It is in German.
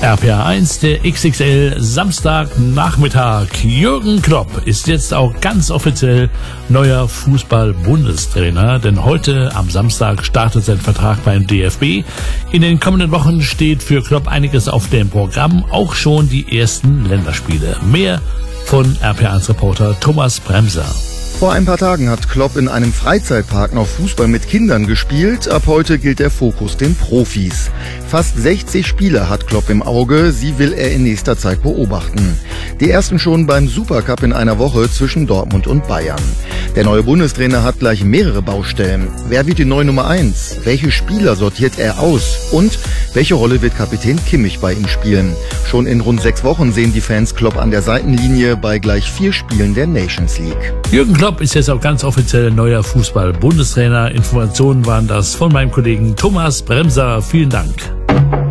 RPA 1, der XXL Samstagnachmittag. Jürgen Klopp ist jetzt auch ganz offiziell neuer Fußball-Bundestrainer, denn heute am Samstag startet sein Vertrag beim DFB. In den kommenden Wochen steht für Klopp einiges auf dem Programm, auch schon die ersten Länderspiele. Mehr von RPA 1-Reporter Thomas Bremser. Vor ein paar Tagen hat Klopp in einem Freizeitpark noch Fußball mit Kindern gespielt. Ab heute gilt der Fokus den Profis. Fast 60 Spieler hat Klopp im Auge. Sie will er in nächster Zeit beobachten. Die ersten schon beim Supercup in einer Woche zwischen Dortmund und Bayern. Der neue Bundestrainer hat gleich mehrere Baustellen. Wer wird die neue Nummer 1? Welche Spieler sortiert er aus? Und welche Rolle wird Kapitän Kimmich bei ihm spielen? Schon in rund 6 Wochen sehen die Fans Klopp an der Seitenlinie bei gleich 4 Spielen der Nations League. Jürgen Klopp ist jetzt auch ganz offiziell neuer Fußball-Bundestrainer. Informationen waren das von meinem Kollegen Thomas Bremser. Vielen Dank.